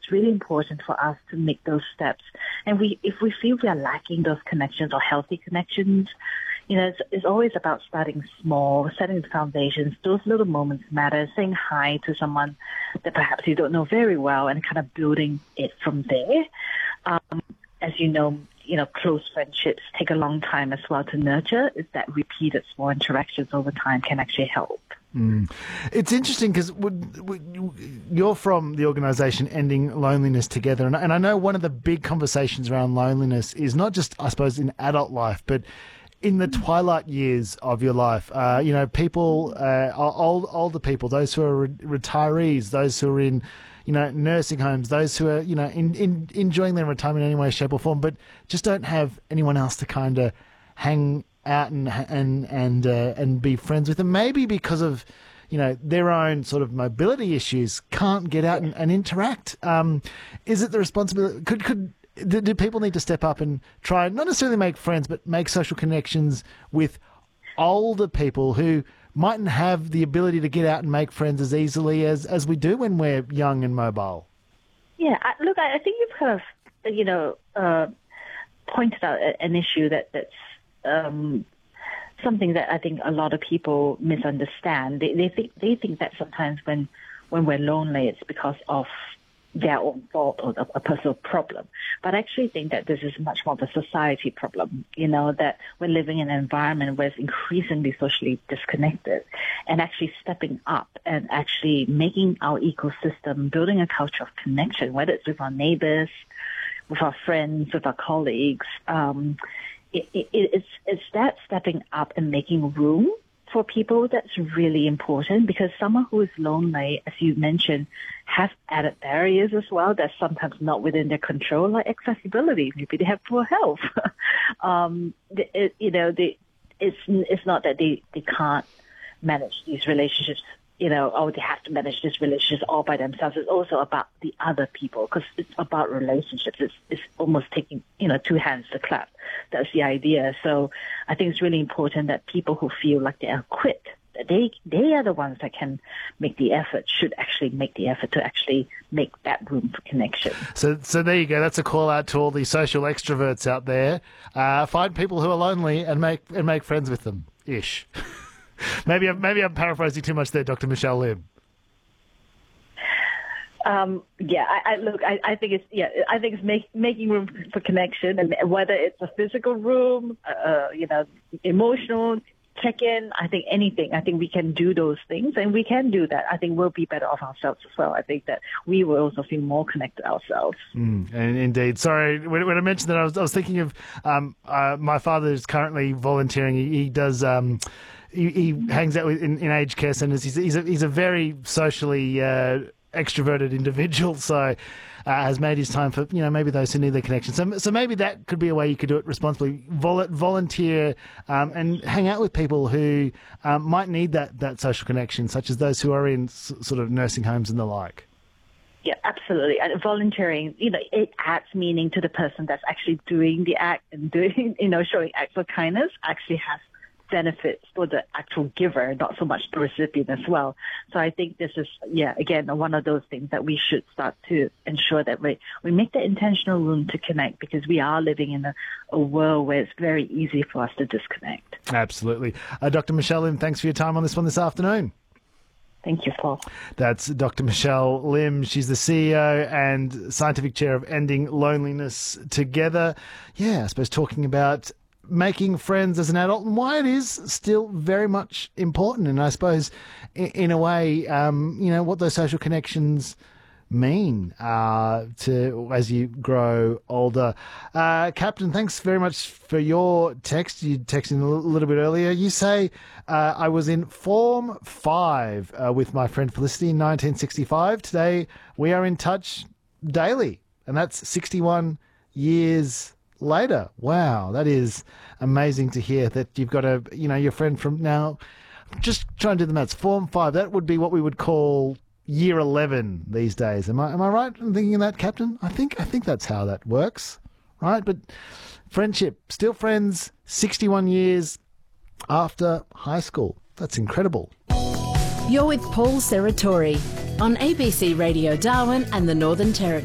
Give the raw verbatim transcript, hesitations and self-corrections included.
it's really important for us to make those steps. And we, if we feel we are lacking those connections or healthy connections, you know, it's, it's always about starting small, setting the foundations. Those little moments matter. Saying hi to someone that perhaps you don't know very well and kind of building it from there. Um, as you know, you know, close friendships take a long time as well to nurture. Is that repeated small interactions over time can actually help. Mm. It's interesting because you're from the organisation Ending Loneliness Together, and, and I know one of the big conversations around loneliness is not just, I suppose, in adult life, but in the twilight years of your life. Uh, you know, people, uh, old, older people, those who are re- retirees, those who are in, you know, nursing homes, those who are, you know, in, in, enjoying their retirement in any way, shape or form, but just don't have anyone else to kind of hang out and and and uh, and be friends with them. Maybe because of, you know, their own sort of mobility issues, can't get out and, and interact. Um, is it the responsibility? Could could do, do people need to step up and try not necessarily make friends, but make social connections with older people who mightn't have the ability to get out and make friends as easily as, as we do when we're young and mobile? Yeah, I, look, I, I think you've kind of, you know, uh, pointed out an issue that that's um, something that I think a lot of people misunderstand. They, they think they think that sometimes when when we're lonely, it's because of their own fault or a, a personal problem. But I actually think that this is much more of a society problem, you know, that we're living in an environment where it's increasingly socially disconnected, and actually stepping up and actually making our ecosystem, building a culture of connection, whether it's with our neighbors, with our friends, with our colleagues. Um, it, it, it's, it's that stepping up and making room for people that's really important, because someone who is lonely, as you mentioned, has added barriers as well that's sometimes not within their control, like accessibility. Maybe they have poor health. um, it, you know, they, it's it's not that they, they can't manage these relationships, you know, or they have to manage these relationships all by themselves. It's also about the other people, because it's about relationships. It's, it's almost taking, you know, two hands to clap. That's the idea. So I think it's really important that people who feel like they're equipped, that they they are the ones that can make the effort, should actually make the effort to actually make that room for connection. So so there you go. That's a call out to all the social extroverts out there. Uh, find people who are lonely and make and make friends with them. Ish. maybe I'm, maybe I'm paraphrasing too much there, Doctor Michelle Lim. Um, yeah, I, I look. I, I think it's yeah. I think it's make, making room for connection, and whether it's a physical room, uh, you know, emotional check-in. I think anything. I think we can do those things, and we can do that. I think we'll be better off ourselves as well. I think that we will also feel more connected ourselves. Mm, and indeed. Sorry, when, when I mentioned that, I was, I was thinking of um, uh, my father is currently volunteering. He, he does. Um, he, he hangs out with, in, in aged care centres. He's, he's a, he's a very socially Uh, extroverted individual, so uh, has made his time for, you know, maybe those who need their connection. So, so maybe that could be a way you could do it responsibly. Vol- volunteer um, and hang out with people who um, might need that, that social connection, such as those who are in s- sort of nursing homes and the like. Yeah, absolutely. And volunteering, you know, it adds meaning to the person that's actually doing the act, and doing, you know, showing acts of kindness actually has benefits for the actual giver, not so much the recipient as well. So I think this is, yeah, again, one of those things that we should start to ensure that we, we make the intentional room to connect, because we are living in a, a world where it's very easy for us to disconnect. Absolutely. Uh, Doctor Michelle Lim, thanks for your time on this one this afternoon. Thank you, Paul. That's Doctor Michelle Lim. She's the C E O and Scientific Chair of Ending Loneliness Together. Yeah, I suppose talking about making friends as an adult and why it is still very much important. And I suppose in, in a way, um, you know, what those social connections mean uh, to as you grow older. Uh, Captain, thanks very much for your text. You texted a little bit earlier. You say, uh, I was in Form five uh, with my friend Felicity in nineteen sixty-five. Today we are in touch daily, and that's sixty-one years later. Wow, that is amazing to hear that you've got a, you know, your friend from now, just trying to do the maths, Form five, that would be what we would call year eleven these days. Am I am I right in thinking of that, Captain? I think I think that's how that works, right? But friendship, still friends, sixty-one years after high school. That's incredible. You're with Paul Serratori on A B C Radio Darwin and the Northern Territory.